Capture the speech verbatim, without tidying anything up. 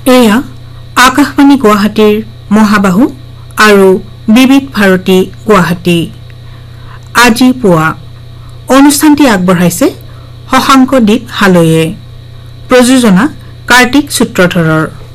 এয়া আকাশবাণী গুৱাহাটীৰ মহাবাহু আৰু বিবিধ ভাৰতী গুৱাহাটী। আজি পুৱা অনুষ্ঠানটি আগবঢ়াইছে শশাংক দ্বীপ হালৈয়ে। প্ৰযোজনা কাৰ্তিক সূত্ৰধৰৰ।